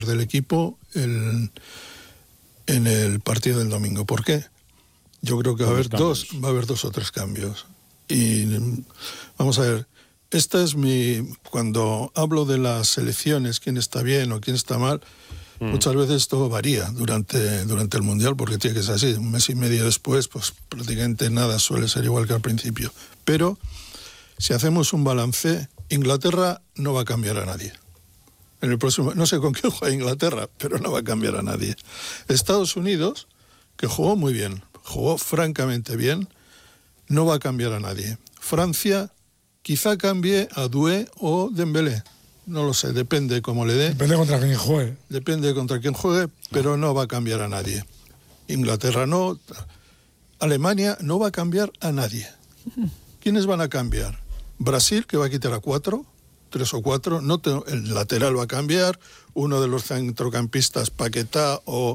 del equipo en el partido del domingo. ¿Por qué? Yo creo que va a haber dos o tres cambios. Y vamos a ver, cuando hablo de las selecciones, quién está bien o quién está mal, muchas veces todo varía durante el Mundial, porque tiene que ser así. Un mes y medio después, pues prácticamente nada suele ser igual que al principio. Pero si hacemos un balance, Inglaterra no va a cambiar a nadie. En el próximo, no sé con quién juega Inglaterra, pero no va a cambiar a nadie. Estados Unidos, que jugó muy bien, jugó francamente bien, no va a cambiar a nadie. Francia quizá cambie a Doué o Dembélé. No lo sé, depende cómo le dé. Depende contra quién juegue. Depende contra quién juegue, pero no va a cambiar a nadie. Inglaterra no. Alemania no va a cambiar a nadie. ¿Quiénes van a cambiar? Brasil, que va a quitar a 3 o 4. El lateral va a cambiar. Uno de los centrocampistas, Paquetá o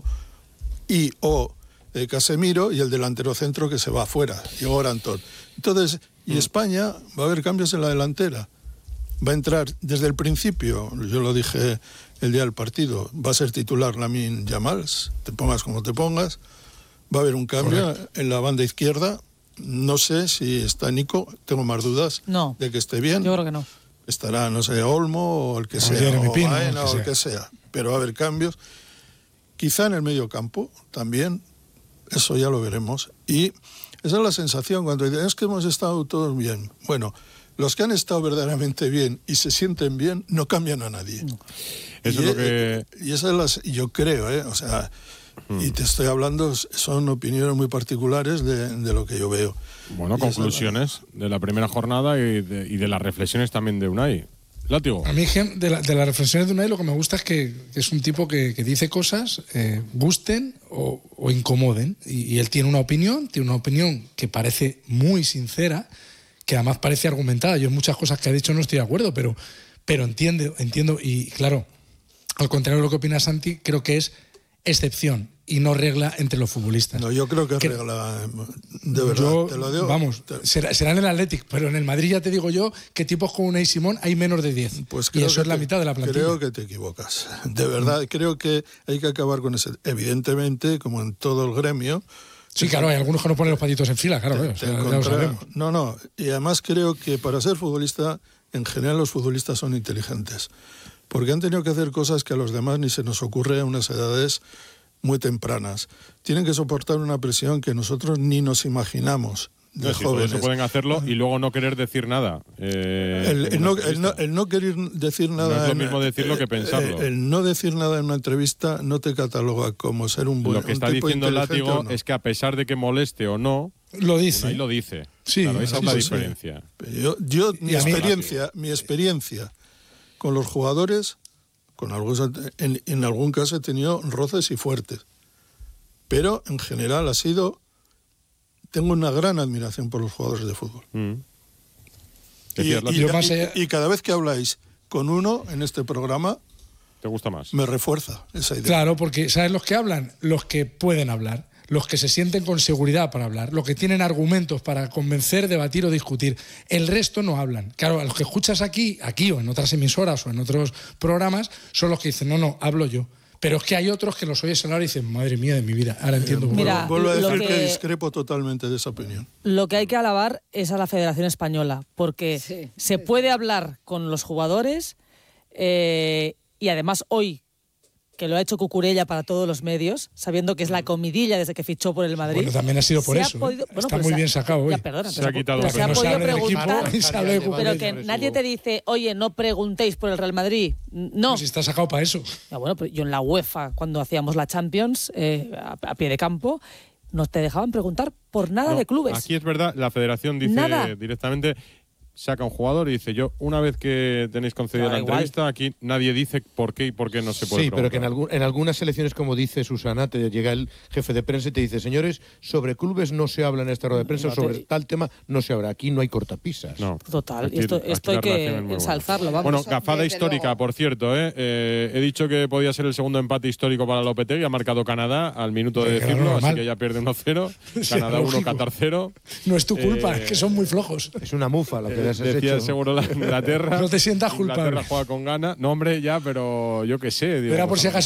Casemiro, y el delantero centro que se va afuera, y Orantón. Entonces, y España va a haber cambios en la delantera. Va a entrar desde el principio, yo lo dije el día del partido, va a ser titular Lamine Yamal, te pongas como te pongas. Va a haber un cambio en la banda izquierda. No sé si está Nico, tengo más dudas de que esté bien. Yo creo que no. Estará, no sé, Olmo o el que sea, Jeremy o Pino, Baena o el que sea. Pero va a haber cambios. Quizá en el medio campo también, eso ya lo veremos. Y esa es la sensación cuando dicen, es que hemos estado todos bien. Bueno, los que han estado verdaderamente bien y se sienten bien no cambian a nadie. Eso es lo que... Y esa es yo creo, o sea, y te estoy hablando, son opiniones muy particulares de lo que yo veo. Bueno, conclusiones de la primera jornada y de las reflexiones también de Unai. Látigo. A mí de las reflexiones de Unai lo que me gusta es que es un tipo que dice cosas, gusten o incomoden. Y él tiene una opinión que parece muy sincera, que además parece argumentada. Yo en muchas cosas que ha dicho no estoy de acuerdo, pero entiendo. Y claro, al contrario de lo que opina Santi, creo que es excepción y no regla entre los futbolistas. No, yo creo que es regla, de verdad, te lo digo. Vamos, será en el Athletic, pero en el Madrid ya te digo yo que tipos como Unai Simón hay menos de 10. Pues y eso es la mitad de la plantilla. Creo que te equivocas. De verdad, creo que hay que acabar con ese. Evidentemente, como en todo el gremio. Sí, claro, hay algunos que no ponen los patitos en fila, claro. Ya lo sabemos. No. Y además creo que para ser futbolista, en general los futbolistas son inteligentes. Porque han tenido que hacer cosas que a los demás ni se nos ocurre a unas edades muy tempranas. Tienen que soportar una presión que nosotros ni nos imaginamos de jóvenes. Eso pueden hacerlo y luego no querer decir nada. El no querer decir nada... No es lo mismo decirlo que pensarlo. El no decir nada en una entrevista no te cataloga como ser un buen... Lo que está diciendo el Látigo es que a pesar de que moleste o no... Lo dice. Ahí lo dice. Sí, claro, esa es la diferencia. Yo mi experiencia con los jugadores, con algunos, en algún caso he tenido roces y fuertes, pero en general tengo una gran admiración por los jugadores de fútbol. Y cada vez que habláis con uno en este programa, ¿te gusta más? Me refuerza esa idea. Claro, porque ¿sabes los que hablan? Los que pueden hablar, los que se sienten con seguridad para hablar, los que tienen argumentos para convencer, debatir o discutir. El resto no hablan. Claro, a los que escuchas aquí o en otras emisoras o en otros programas, son los que dicen, no, hablo yo. Pero es que hay otros que los oyes hablar y dicen, madre mía de mi vida, ahora entiendo. Vuelvo a decir que discrepo totalmente de esa opinión. Lo que hay que alabar es a la Federación Española, porque se puede hablar con los jugadores y además hoy, que lo ha hecho Cucurella para todos los medios, sabiendo que es la comidilla desde que fichó por el Madrid. Bueno, también ha sido por eso. Está muy bien sacado hoy. Perdona, se ha quitado. Se ha podido preguntar, pero que nadie te dice, oye, no preguntéis por el Real Madrid. No. Pues si está sacado para eso. Ya, bueno, pero yo en la UEFA, cuando hacíamos la Champions, a pie de campo, no te dejaban preguntar por nada de clubes. Aquí es verdad, la Federación dice directamente... Saca un jugador y dice, yo, una vez que tenéis concedida la entrevista, aquí nadie dice por qué y por qué no se puede preguntar. Pero que en algunas selecciones, como dice Susana, te llega el jefe de prensa y te dice, señores, sobre clubes no se habla en esta rueda de prensa, sobre tal tema no se habla. Aquí no hay cortapisas. No. Total, esto hay que ensalzarlo. Vamos. Bueno, gafada histórica, por cierto. He dicho que podía ser el segundo empate histórico para Lopetegui, ha marcado Canadá al minuto de decirlo, así que ya pierde 1-0. Canadá 1, Qatar 0. No es tu culpa, es que son muy flojos. Es una mufa lo que decía seguro la Inglaterra. No te sientas culpable. Inglaterra juega con ganas. No, hombre, ya, pero yo qué sé. Digo, era por si acaso